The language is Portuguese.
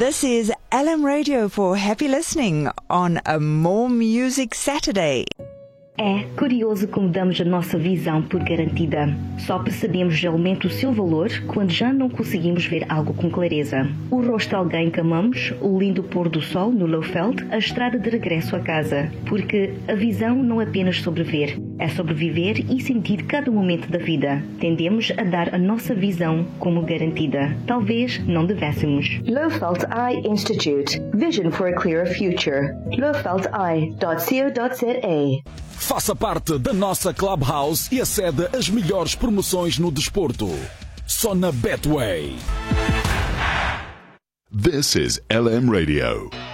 This is LM Radio for happy listening on a More Music Saturday. É curioso como damos a nossa visão por garantida. Só percebemos realmente o seu valor quando já não conseguimos ver algo com clareza. O rosto de alguém que amamos, o lindo pôr do sol no Lowveld, a estrada de regresso a casa. Porque a visão não é apenas sobreviver, é sobreviver e sentir cada momento da vida. Tendemos a dar a nossa visão como garantida. Talvez não devêssemos. Lowveld Eye Institute. Vision for a Clearer Future. lowveldeye.co.za. Faça parte da nossa Clubhouse e acede às melhores promoções no desporto. Só na Betway. This is LM Radio.